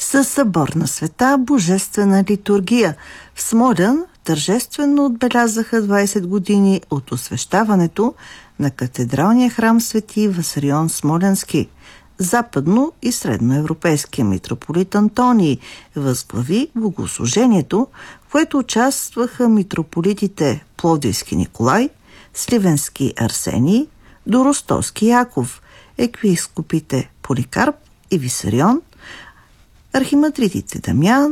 със събор на света божествена литургия. В Смолян тържествено отбелязаха 20 години от освещаването на катедралния храм Свети Васарион Смолянски. Западно и средноевропейския митрополит Антоний възглави богослужението, в което участваха митрополитите Пловдивски Николай, Сливенски Арсений, Доростолски Яков, епископите Поликарп и Висарион, архимандритите Дамян,